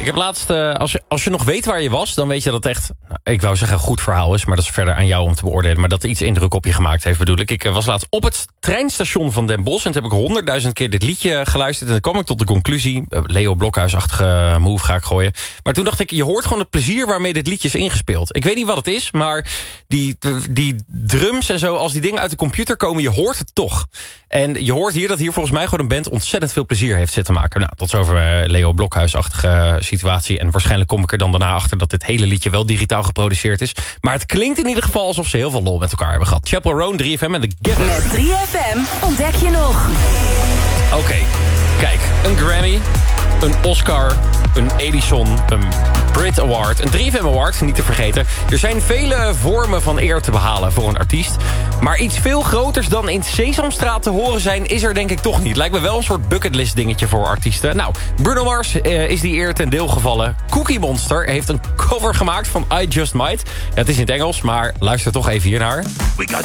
Ik heb laatst, als je nog weet waar je was, dan weet je dat het echt, ik wou zeggen een goed verhaal is, maar dat is verder aan jou om te beoordelen. Maar dat het iets indruk op je gemaakt heeft, bedoel ik. Ik was laatst op het treinstation van Den Bosch en toen heb ik 100.000 keer dit liedje geluisterd. En dan kwam ik tot de conclusie, Leo Blokhuis-achtige move ga ik gooien. Maar toen dacht ik, je hoort gewoon het plezier waarmee dit liedje is ingespeeld. Ik weet niet wat het is, maar die drums en zo, als die dingen uit de computer komen, je hoort het toch. En je hoort hier dat hier volgens mij gewoon een band ontzettend veel plezier heeft zitten maken. Nou, tot zover Leo Blokhuis-achtige situatie. En waarschijnlijk kom ik er dan daarna achter dat dit hele liedje wel digitaal geproduceerd is. Maar het klinkt in ieder geval alsof ze heel veel lol met elkaar hebben gehad. Chappell Roan, 3FM en The Gift. Met 3FM ontdek je nog. Oké, kijk. Een Grammy, een Oscar, een Edison, een Brit Award, een 3FM Award, niet te vergeten. Er zijn vele vormen van eer te behalen voor een artiest. Maar iets veel groters dan in Sesamstraat te horen zijn, is er denk ik toch niet. Lijkt me wel een soort bucketlist dingetje voor artiesten. Nou, Bruno Mars is die eer ten deel gevallen. Cookie Monster heeft een cover gemaakt van I Just Might. Ja, het is in het Engels, maar luister toch even hiernaar. We got